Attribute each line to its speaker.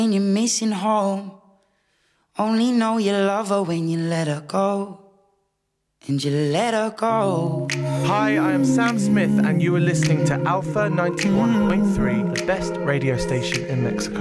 Speaker 1: when you're missing home. Only know you love her when you let her go. And you let her go.
Speaker 2: Hi, I am Sam Smith, and you are listening to Alpha 91.3, the best radio station in Mexico.